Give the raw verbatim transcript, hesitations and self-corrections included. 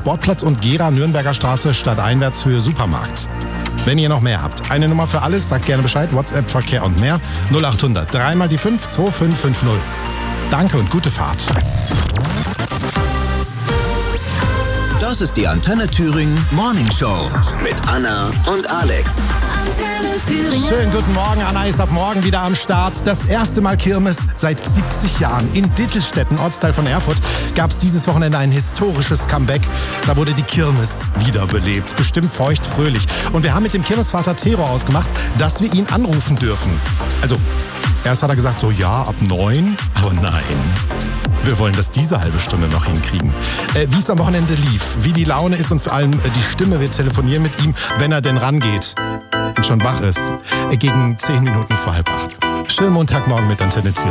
Sportplatz und Gera, Nürnberger Straße, Stadteinwärtshöhe, Supermarkt. Wenn ihr noch mehr habt, eine Nummer für alles, sagt gerne Bescheid, WhatsApp, Verkehr und mehr, null acht hundert, dreimal die fünf, zwei fünf fünf null. Danke und gute Fahrt. Das ist die Antenne Thüringen Morning Show mit Anna und Alex. Antenne Thüringen. Schönen guten Morgen, Anna ist ab morgen wieder am Start. Das erste Mal Kirmes seit siebzig Jahren. In Dittelstetten, Ortsteil von Erfurt, gab es dieses Wochenende ein historisches Comeback. Da wurde die Kirmes wiederbelebt. Bestimmt feuchtfröhlich. Und wir haben mit dem Kirmesvater Tero ausgemacht, dass wir ihn anrufen dürfen. Also, erst hat er gesagt, so ja, ab neun, aber nein. Wir wollen das diese halbe Stunde noch hinkriegen. Äh, wie es am Wochenende lief, wie die Laune ist und vor allem äh, die Stimme. Wir telefonieren mit ihm, wenn er denn rangeht und schon wach ist. Äh, gegen zehn Minuten vor halb acht. Schönen Montagmorgen mit Antenne Thüringen.